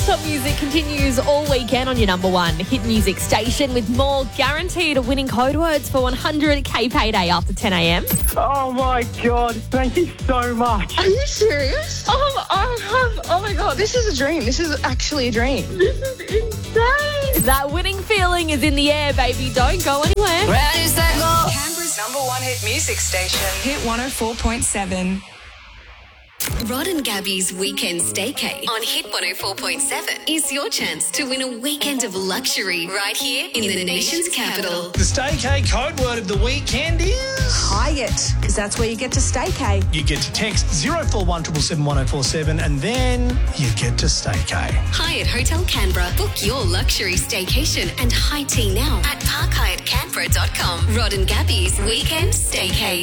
Non-stop music continues all weekend on your number one hit music station with more guaranteed winning code words for 100k payday after 10 a.m. Oh my God, thank you so much. Are you serious? Oh my God, this is a dream. This is actually a dream. This is insane. That winning feeling is in the air, baby. Don't go anywhere. Ready, set, go. Canberra's number one hit music station. Hit 104.7. Rod and Gabby's Weekend Staycay on Hit 104.7 is your chance to win a weekend of luxury right here in the nation's capital. The Staycay code word of the weekend is Hyatt, because that's where you get to staycay. You get to text 0417771047 and then you get to Staycay. Hyatt Hotel Canberra. Book your luxury staycation and high tea now at parkhyattcanberra.com. Rod and Gabby's Weekend Staycay.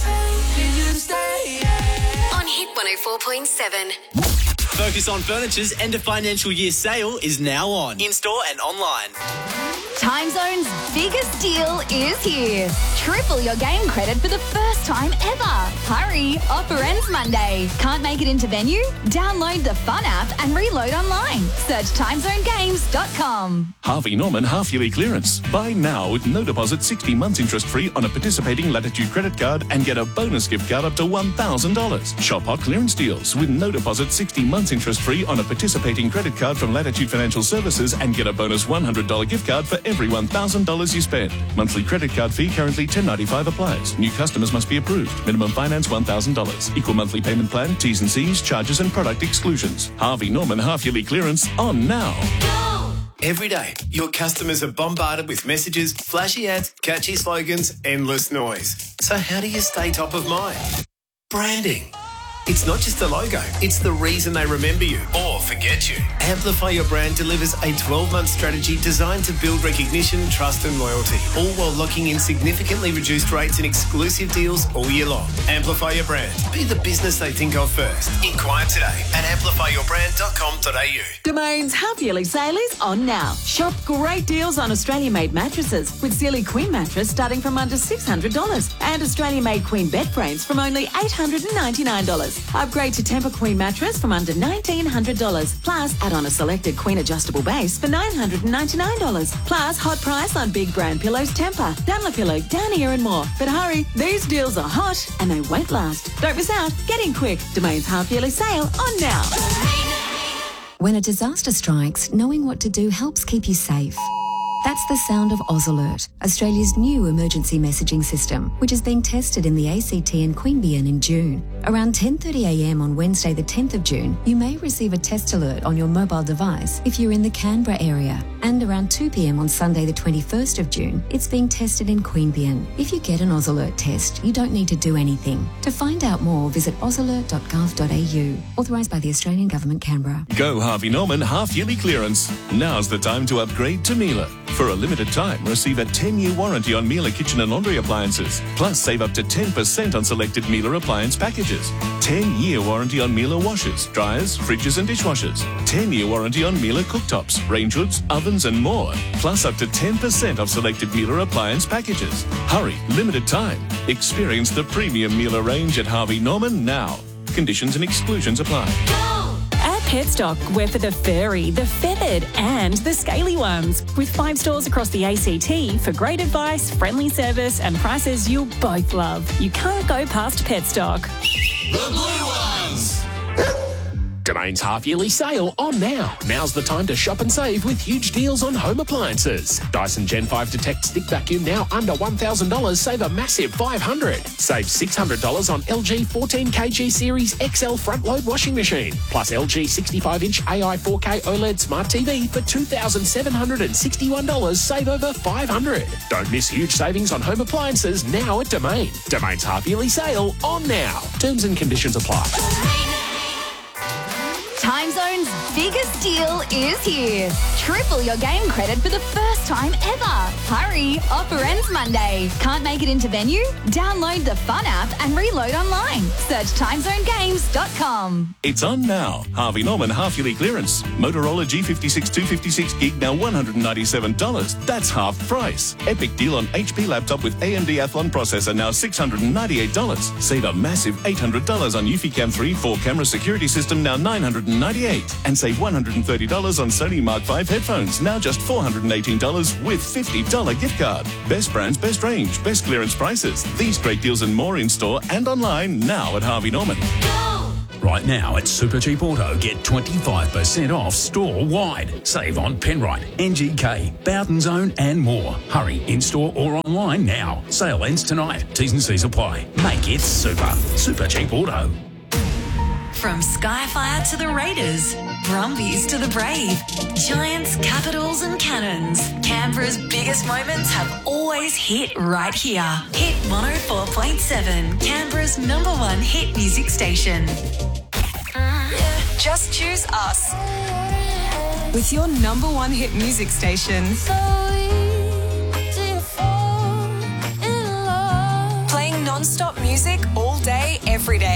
On Hit 104.7. Focus on Furniture's end of financial year sale is now on, in-store and online. Time Zone's biggest deal is here. Triple your game credit for the first time ever. Hurry, offer ends Monday. Can't make it into venue? Download the Fun app and reload online. Search timezonegames.com. Harvey Norman half-yearly clearance. Buy now with no deposit, 60 months interest-free on a participating Latitude credit card and get a bonus gift card up to $1,000. Shop hot clearance deals with no deposit, 60 months interest-free on a participating credit card from Latitude Financial Services and get a bonus $100 gift card for every $1,000 you spend. Monthly credit card fee currently $10.95 applies. New customers must be approved. Minimum finance $1,000. Equal monthly payment plan, T's and C's, charges and product exclusions. Harvey Norman half-yearly clearance on now. Every day, your customers are bombarded with messages, flashy ads, catchy slogans, endless noise. So how do you stay top of mind? Branding. It's not just the logo, it's the reason they remember you or forget you. Amplify Your Brand delivers a 12-month strategy designed to build recognition, trust and loyalty, all while locking in significantly reduced rates and exclusive deals all year long. Amplify Your Brand. Be the business they think of first. Inquire today at amplifyyourbrand.com.au. Domain's half-yearly sale is on now. Shop great deals on Australian-made mattresses with Sealy Queen mattress starting from under $600 and Australian-made Queen bed frames from only $899. Upgrade to Tempur Queen mattress from under $1,900. Plus, add on a selected Queen adjustable base for $999. Plus, hot price on big brand pillows Tempur, Dunlopillow, Downier and more. But hurry, these deals are hot and they won't last. Don't miss out. Get in quick. Domain's half-yearly sale on now. When a disaster strikes, knowing what to do helps keep you safe. That's the sound of AusAlert, Australia's new emergency messaging system, which is being tested in the ACT and Queanbeyan in June. Around 10:30am on Wednesday the 10th of June, you may receive a test alert on your mobile device if you're in the Canberra area. And around 2pm on Sunday the 21st of June, it's being tested in Queanbeyan. If you get an AusAlert test, you don't need to do anything. To find out more, visit ausalert.gov.au. Authorised by the Australian Government, Canberra. Go Harvey Norman half-yearly clearance. Now's the time to upgrade to Miele. For a limited time, receive a 10-year warranty on Miele kitchen and laundry appliances. Plus, save up to 10% on selected Miele appliance packages. 10-year warranty on Miele washers, dryers, fridges and dishwashers. 10-year warranty on Miele cooktops, range hoods, ovens and more. Plus, up to 10% off selected Miele appliance packages. Hurry, limited time. Experience the premium Miele range at Harvey Norman now. Conditions and exclusions apply. At Petstock, we're for the furry, the feathered and the scaly ones. With 5 stores across the ACT for great advice, friendly service and prices you'll both love. You can't go past Petstock. The blue ones! Domain's half-yearly sale on now. Now's the time to shop and save with huge deals on home appliances. Dyson Gen 5 Detect Stick Vacuum now under $1,000. Save a massive $500. Save $600 on LG 14kg Series XL front-load washing machine. Plus LG 65-inch AI 4K OLED Smart TV for $2,761. Save over $500. Don't miss huge savings on home appliances now at Domain. Domain's half-yearly sale on now. Terms and conditions apply. Time Zone's biggest deal is here. Triple your game credit for the first time ever. Hurry, offer ends Monday. Can't make it into venue? Download the Fun app and reload online. Search timezonegames.com. It's on now. Harvey Norman half-yearly clearance. Motorola G56 256 gig now $197. That's half price. Epic deal on HP laptop with AMD Athlon processor now $698. Save a massive $800 on Eufy Cam 3 4-camera security system now $998. And save Save $130 on Sony Mark V headphones, now just $418 with $50 gift card. Best brands, best range, best clearance prices. These great deals and more in-store and online now at Harvey Norman. Right now at Super Cheap Auto, get 25% off store-wide. Save on Penrite, NGK, Bowden Zone and more. Hurry, in-store or online now. Sale ends tonight. T's and C's apply. Make it super. Super Cheap Auto. From Skyfire to the Raiders, Brumbies to the Brave, Giants, Capitals and Cannons, Canberra's biggest moments have always hit right here. Hit 104.7, Canberra's #1 hit music station. Just choose us. With your #1 hit music station. Playing non-stop music all day, every day.